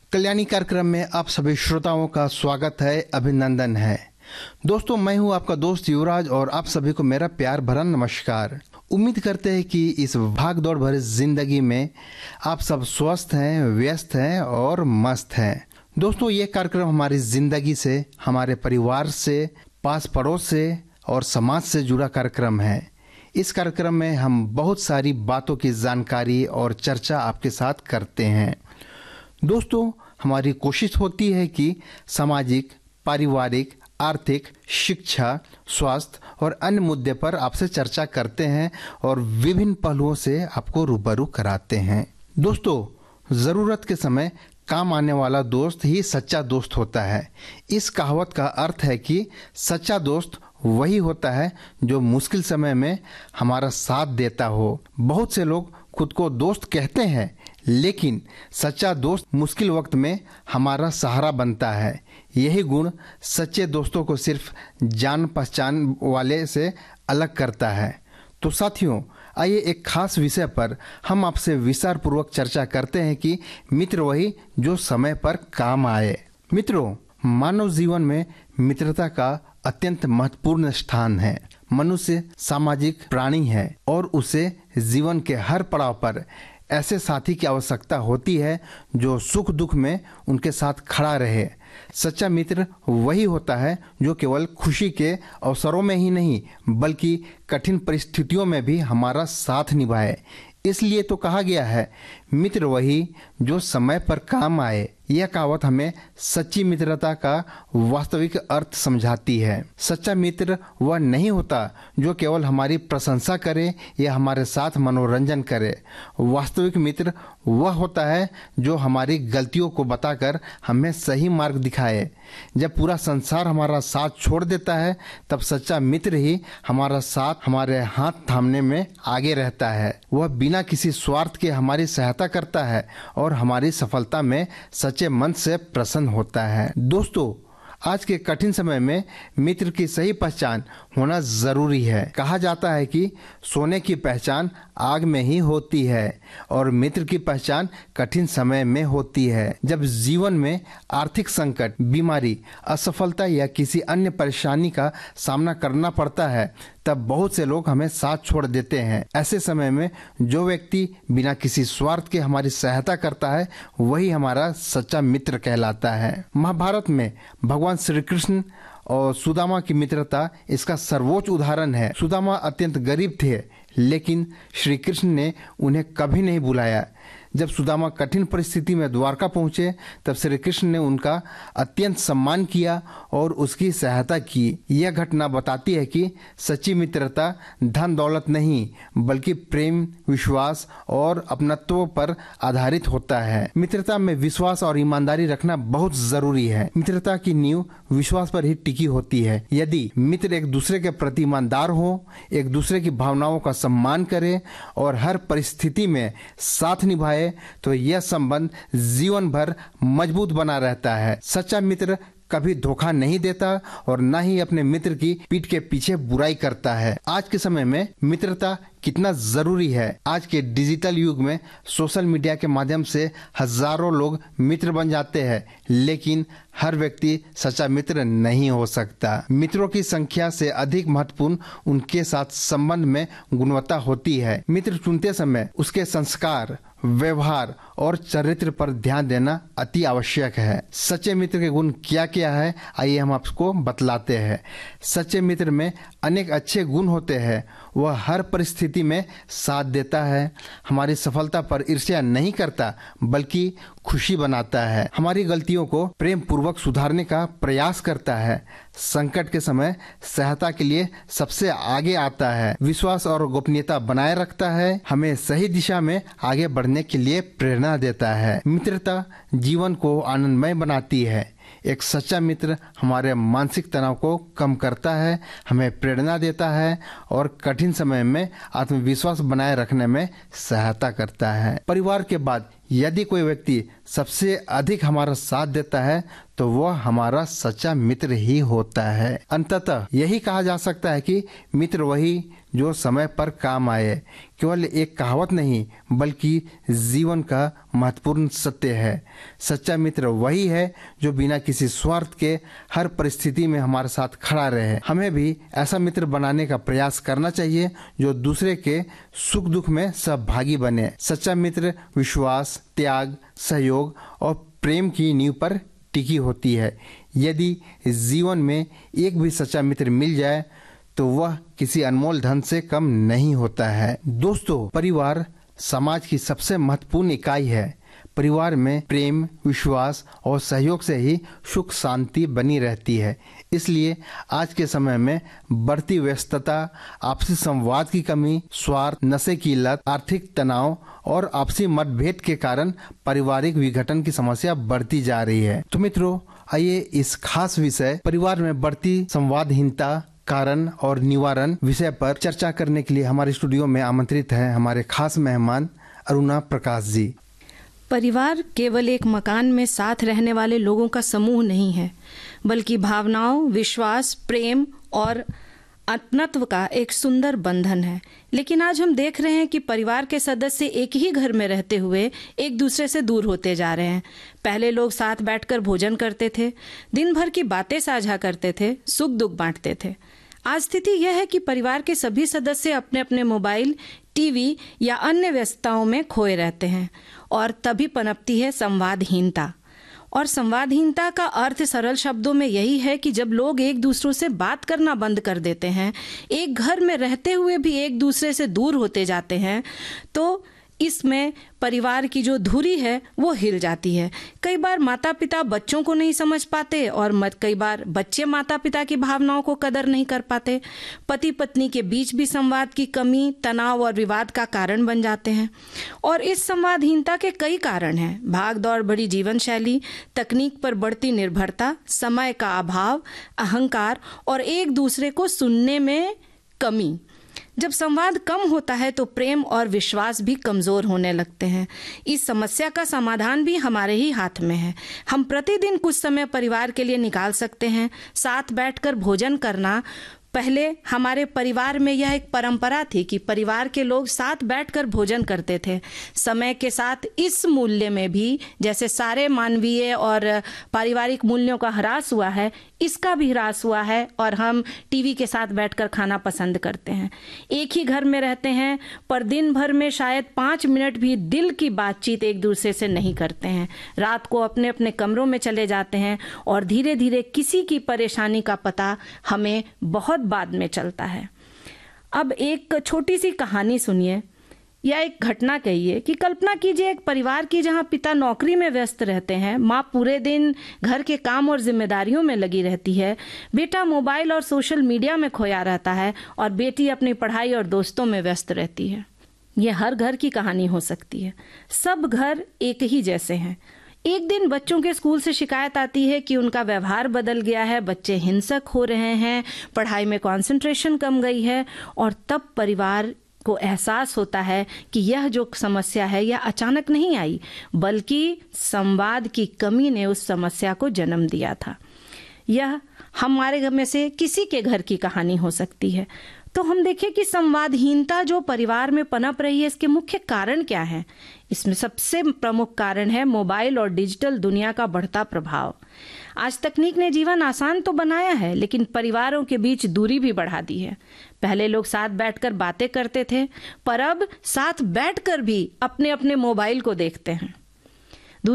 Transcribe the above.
कल्याणी कार्यक्रम में आप सभी श्रोताओं का स्वागत है, अभिनंदन है। दोस्तों, मैं हूं आपका दोस्त युवराज और आप सभी को मेरा प्यार भरा नमस्कार। उम्मीद करते हैं कि इस भाग दौड़ भरी जिंदगी में आप सब स्वस्थ हैं, व्यस्त हैं और मस्त हैं। दोस्तों, ये कार्यक्रम हमारी जिंदगी से, हमारे परिवार से, पास पड़ोस से और समाज से जुड़ा कार्यक्रम है। इस कार्यक्रम में हम बहुत सारी बातों की जानकारी और चर्चा आपके साथ करते हैं। दोस्तों, हमारी कोशिश होती है कि सामाजिक, पारिवारिक, आर्थिक, शिक्षा, स्वास्थ्य और अन्य मुद्दे पर आपसे चर्चा करते हैं और विभिन्न पहलुओं से आपको रूबरू कराते हैं। दोस्तों, जरूरत के समय काम आने वाला दोस्त ही सच्चा दोस्त होता है। इस कहावत का अर्थ है कि सच्चा दोस्त वही होता है जो मुश्किल समय में हमारा साथ देता हो। बहुत से लोग खुद को दोस्त कहते हैं, लेकिन सच्चा दोस्त मुश्किल वक्त में हमारा सहारा बनता है। यही गुण सच्चे दोस्तों को सिर्फ जान पहचान वाले से अलग करता है। तो साथियों, आइए एक खास विषय पर हम आपसे विस्तार पूर्वक चर्चा करते हैं कि मित्र वही जो समय पर काम आए। मित्रों, मानव जीवन में मित्रता का अत्यंत महत्वपूर्ण स्थान है। मनुष्य सामाजिक प्राणी है और उसे जीवन के हर पड़ाव पर ऐसे साथी की आवश्यकता होती है जो सुख दुख में उनके साथ खड़ा रहे। सच्चा मित्र वही होता है जो केवल खुशी के अवसरों में ही नहीं बल्कि कठिन परिस्थितियों में भी हमारा साथ निभाए। इसलिए तो कहा गया है, मित्र वही जो समय पर काम आए। यह कहावत हमें सच्ची मित्रता का वास्तविक अर्थ समझाती है। सच्चा मित्र वह नहीं होता जो केवल हमारी प्रशंसा करे या हमारे साथ मनोरंजन करे। वास्तविक मित्र वह होता है जो हमारी गलतियों को बताकर हमें सही मार्ग दिखाए। जब पूरा संसार हमारा साथ छोड़ देता है, तब सच्चा मित्र ही हमारा साथ, हमारे हाथ थामने में आगे रहता है। वह बिना किसी स्वार्थ के हमारी सहायता करता है और हमारी सफलता में सच्चे मन से प्रसन्न होता है। दोस्तों, आज के कठिन समय में मित्र की सही पहचान होना जरूरी है। कहा जाता है कि सोने की पहचान आग में ही होती है और मित्र की पहचान कठिन समय में होती है। जब जीवन में आर्थिक संकट, बीमारी, असफलता या किसी अन्य परेशानी का सामना करना पड़ता है, तब बहुत से लोग हमें साथ छोड़ देते हैं। ऐसे समय में जो व्यक्ति बिना किसी स्वार्थ के हमारी सहायता करता है, वही हमारा सच्चा मित्र कहलाता है। महाभारत में भगवान श्री कृष्ण और सुदामा की मित्रता इसका सर्वोच्च उदाहरण है। सुदामा अत्यंत गरीब थे, लेकिन श्री कृष्ण ने उन्हें कभी नहीं बुलाया। जब सुदामा कठिन परिस्थिति में द्वारका पहुंचे, तब श्री कृष्ण ने उनका अत्यंत सम्मान किया और उसकी सहायता की। यह घटना बताती है कि सच्ची मित्रता धन दौलत नहीं बल्कि प्रेम, विश्वास और अपनत्व पर आधारित होता है। मित्रता में विश्वास और ईमानदारी रखना बहुत जरूरी है। मित्रता की नींव विश्वास पर ही टिकी होती है। यदि मित्र एक दूसरे के प्रति ईमानदार हो, एक दूसरे की भावनाओं का सम्मान करे और हर परिस्थिति में साथ निभाए, तो यह संबंध जीवन भर मजबूत बना रहता है। सच्चा मित्र कभी धोखा नहीं देता और न ही अपने मित्र की पीठ के पीछे बुराई करता है। आज के समय में मित्रता कितना जरूरी है। आज के डिजिटल युग में सोशल मीडिया के माध्यम से हजारों लोग मित्र बन जाते हैं, लेकिन हर व्यक्ति सच्चा मित्र नहीं हो सकता। मित्रों की संख्या से अधिक महत्वपूर्ण उनके साथ संबंध में गुणवत्ता होती है। मित्र चुनते समय उसके संस्कार, व्यवहार और चरित्र पर ध्यान देना अति आवश्यक है। सच्चे मित्र के गुण क्या क्या है, आइए हम आपको बतलाते हैं। सच्चे मित्र में अनेक अच्छे गुण होते हैं। वह हर परिस्थिति में साथ देता है, हमारी सफलता पर ईर्ष्या नहीं करता बल्कि खुशी बनाता है, हमारी गलतियों को प्रेम पूर्वक सुधारने का प्रयास करता है, संकट के समय सहायता के लिए सबसे आगे आता है, विश्वास और गोपनीयता बनाए रखता है, हमें सही दिशा में आगे बढ़ने के लिए प्रेरणा देता है। मित्रता जीवन को आनंदमय बनाती है। एक सच्चा मित्र हमारे मानसिक तनाव को कम करता है, हमें प्रेरणा देता है और कठिन समय में आत्मविश्वास बनाए रखने में सहायता करता है। परिवार के बाद यदि कोई व्यक्ति सबसे अधिक हमारा साथ देता है तो वह हमारा सच्चा मित्र ही होता है। अंततः यही कहा जा सकता है कि मित्र वही जो समय पर काम आए। केवल एक कहावत नहीं बल्कि जीवन का महत्वपूर्ण सत्य है। सच्चा मित्र वही है जो बिना किसी स्वार्थ के हर परिस्थिति में हमारे साथ खड़ा रहे। हमें भी ऐसा मित्र बनाने का प्रयास करना चाहिए जो दूसरे के सुख दुख में सहभागी बने। सच्चा मित्र विश्वास, त्याग, सहयोग और प्रेम की नींव पर टिकी होती है। यदि जीवन में एक भी सच्चा मित्र मिल जाए तो वह किसी अनमोल धन से कम नहीं होता है। दोस्तों, परिवार समाज की सबसे महत्वपूर्ण इकाई है। परिवार में प्रेम, विश्वास और सहयोग से ही सुख शांति बनी रहती है। इसलिए आज के समय में बढ़ती व्यस्तता, आपसी संवाद की कमी, स्वार्थ, नशे की लत, आर्थिक तनाव और आपसी मतभेद के कारण पारिवारिक विघटन की समस्या बढ़ती जा रही है। तो मित्रों, आइए इस खास विषय परिवार में बढ़ती संवादहीनता, कारण और निवारण विषय पर चर्चा करने के लिए हमारे स्टूडियो में आमंत्रित है हमारे खास मेहमान अरुणा प्रकाश जी। परिवार केवल एक मकान में साथ रहने वाले लोगों का समूह नहीं है, बल्कि भावनाओं, विश्वास, प्रेम और अपनत्व का एक सुंदर बंधन है। लेकिन आज हम देख रहे हैं कि परिवार के सदस्य एक ही घर में रहते हुए एक दूसरे से दूर होते जा रहे हैं। पहले लोग साथ बैठकर भोजन करते थे, दिन भर की बातें साझा करते थे, सुख दुख बांटते थे। आज स्थिति यह है कि परिवार के सभी सदस्य अपने अपने मोबाइल, टीवी या अन्य व्यस्तताओं में खोए रहते हैं और तभी पनपती है संवादहीनता। और संवादहीनता का अर्थ सरल शब्दों में यही है कि जब लोग एक दूसरों से बात करना बंद कर देते हैं, एक घर में रहते हुए भी एक दूसरे से दूर होते जाते हैं, तो इसमें परिवार की जो धुरी है वो हिल जाती है। कई बार माता पिता बच्चों को नहीं समझ पाते और कई बार बच्चे माता पिता की भावनाओं को कदर नहीं कर पाते। पति पत्नी के बीच भी संवाद की कमी तनाव और विवाद का कारण बन जाते हैं। और इस संवादहीनता के कई कारण हैं। भाग दौड़ भरी जीवन शैली, तकनीक पर बढ़ती निर्भरता, समय का अभाव, अहंकार और एक दूसरे को सुनने में कमी। जब संवाद कम होता है तो प्रेम और विश्वास भी कमजोर होने लगते हैं। इस समस्या का समाधान भी हमारे ही हाथ में है। हम प्रतिदिन कुछ समय परिवार के लिए निकाल सकते हैं। साथ बैठकर भोजन करना, पहले हमारे परिवार में यह एक परंपरा थी कि परिवार के लोग साथ बैठकर भोजन करते थे। समय के साथ इस मूल्य में भी, जैसे सारे मानवीय और पारिवारिक मूल्यों का ह्रास हुआ है, इसका भी ह्रास हुआ है और हम टीवी के साथ बैठकर खाना पसंद करते हैं। एक ही घर में रहते हैं पर दिन भर में शायद 5 मिनट भी दिल की बातचीत एक दूसरे से नहीं करते हैं। रात को अपने अपने कमरों में चले जाते हैं और धीरे धीरे किसी की परेशानी का पता हमें बहुत बाद में चलता है। अब एक छोटी सी कहानी सुनिए या एक घटना कहिए कि कल्पना कीजिए एक परिवार की जहां पिता नौकरी में व्यस्त रहते हैं, माँ पूरे दिन घर के काम और जिम्मेदारियों में लगी रहती है, बेटा मोबाइल और सोशल मीडिया में खोया रहता है और बेटी अपनी पढ़ाई और दोस्तों में व्यस्त रहती है। यह हर घर की कहानी हो सकती है। सब घर एक ही जैसे हैं। एक दिन बच्चों के स्कूल से शिकायत आती है कि उनका व्यवहार बदल गया है, बच्चे हिंसक हो रहे हैं, पढ़ाई में कंसंट्रेशन कम गई है और तब परिवार को एहसास होता है कि यह जो समस्या है यह अचानक नहीं आई, बल्कि संवाद की कमी ने उस समस्या को जन्म दिया था। यह हमारे घर में से किसी के घर की कहानी हो सकती है। तो हम देखें कि संवादहीनता जो परिवार में पनप रही है, इसके मुख्य कारण क्या हैं? इसमें सबसे प्रमुख कारण है मोबाइल और डिजिटल दुनिया का बढ़ता प्रभाव। आज तकनीक ने जीवन आसान तो बनाया है, लेकिन परिवारों के बीच दूरी भी बढ़ा दी है। पहले लोग साथ बैठकर बातें करते थे, पर अब साथ बैठकर भी अपने अपने मोबाइल को देखते हैं।